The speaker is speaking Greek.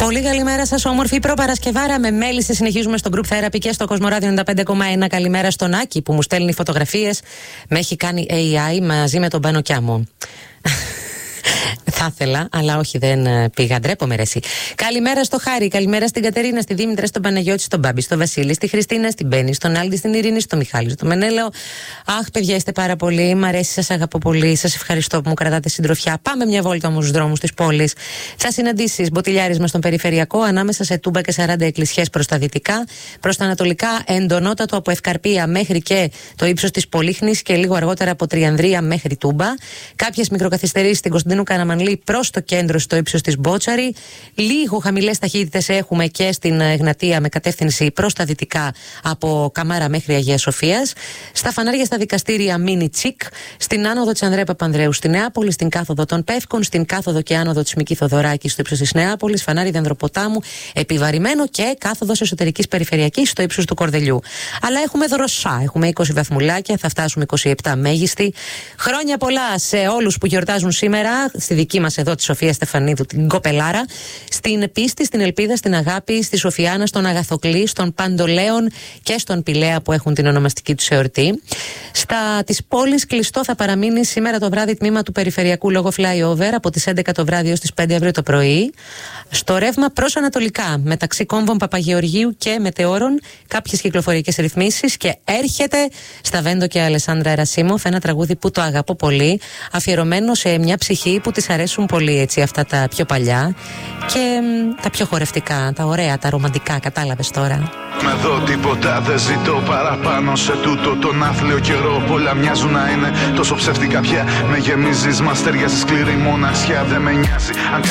Πολύ καλημέρα σας, όμορφη προπαρασκευάρα με μέλισσε. Συνεχίζουμε στο Group Therapy και στο Κοσμοράδιο 95,1. Καλημέρα στον Άκη που μου στέλνει φωτογραφίες. Με έχει κάνει AI μαζί με τον Πάνο Κιάμο. Θα ήθελα, αλλά όχι, δεν πήγα. Ντρέπομαι, ρε εσύ. Καλημέρα στο Χάρη, καλημέρα στην Κατερίνα, στη Δήμητρα, στον Παναγιώτη, στον Μπάμπη, στον Βασίλη, στη Χριστίνα, στην Μπέννη, στον Άλντι, στην Ειρήνη, στον Μιχάλη, στον Μενέλαο. Αχ, παιδιά, είστε πάρα πολύ. Μ' αρέσει, σας αγαπώ πολύ. Σας ευχαριστώ που μου κρατάτε συντροφιά. Πάμε μια βόλτα όμως στους δρόμους της πόλης. Θα συναντήσεις μποτιλιάρισμα στον περιφερειακό, ανάμεσα σε Τούμπα και 40 εκκλησιές προς τα δυτικά. Προς τα ανατολικά, εντονότατο από Ευκαρπία μέχρι και το ύψος της Πολύχνης και λίγο αργότερα από Τριανδρία μέχρι Τούμπα. Κάποιες μικροκαθυστερήσεις στην Κωνσταντίνου Καραμανλή προς το κέντρο στο ύψος της Μπότσαρη. Λίγο χαμηλές ταχύτητες έχουμε και στην Εγνατία με κατεύθυνση προς τα δυτικά από Καμάρα μέχρι Αγίας Σοφίας. Στα φανάρια στα δικαστήρια Μίνι Τσικ. Στην άνοδο της Ανδρέα Παπανδρέου στη Νεάπολη. Στην κάθοδο των Πεύκων. Στην κάθοδο και άνοδο της Μική Θοδωράκη στο ύψος της Νεάπολης. Φανάρι Δενδροποτάμου επιβαρημένο και κάθοδος εσωτερικής περιφερειακής στο ύψος του Κορδελιού. Αλλά έχουμε δροσά. Έχουμε 20 βαθμουλάκια. Θα φτάσουμε 27 μέγιστη. Χρόνια πολλά σε όλους που γιορτάζουν σήμερα. Στη δική μας εδώ τη Σοφία Στεφανίδου, την κοπελάρα, στην πίστη, στην ελπίδα, στην αγάπη, στη Σοφιάνα, στον Αγαθοκλή, στον Παντολέον και στον Πηλαία που έχουν την ονομαστική τους εορτή. Στα της πόλης κλειστό θα παραμείνει σήμερα το βράδυ τμήμα του περιφερειακού λόγω flyover από τις 11 το βράδυ έως τις 5 αύριο το πρωί. Στο ρεύμα προς ανατολικά μεταξύ Κόμβων Παπαγεωργίου και Μετεώρων κάποιες κυκλοφοριακές ρυθμίσεις και έρχεται στα Βέντο και Αλεσάνδρα Ερασίμοφ ένα τραγούδι που το αγαπώ πολύ, αφιερωμένο σε μια ψυχή που της αρέσουν πολύ έτσι αυτά τα πιο παλιά και τα πιο χορευτικά, τα ωραία, τα ρομαντικά, κατάλαβες τώρα. Με δω τίποτα δεν ζητώ παραπάνω σε τούτο τον άθλιο καιρό. Πολλά μοιάζουν να είναι τόσο ψεύτικα πια. Με γεμίζεις, μας ταιριάζει σκληρή μοναξιά, δεν με νοιάζει.